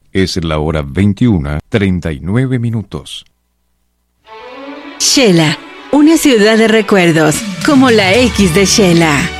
Es la hora 21:39. Shela, una ciudad de recuerdos, como la X de Shela.